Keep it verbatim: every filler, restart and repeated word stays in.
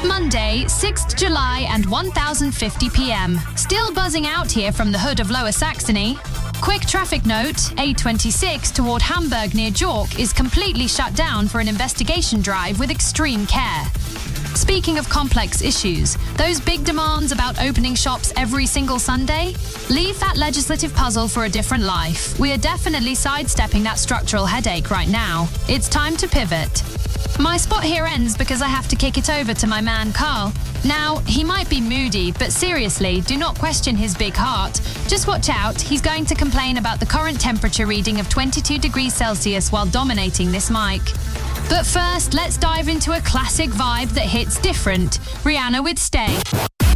Monday, sixth of July and one thousand fifty p m Still buzzing out here from the hood of Lower Saxony. Quick traffic note, A twenty-six toward Hamburg near Jork is completely shut down for an investigation drive with extreme care. Speaking of complex issues, those big demands about opening shops every single Sunday? Leave that legislative puzzle for a different life. We are definitely sidestepping that structural headache right now. It's time to pivot. My spot here ends because I have to kick it over to my man Carl. Now, he might be moody, but seriously, do not question his big heart. Just watch out, he's going to complain about the current temperature reading of twenty-two degrees Celsius while dominating this mic. But first, let's dive into a classic vibe that hits different. Rihanna with Stay.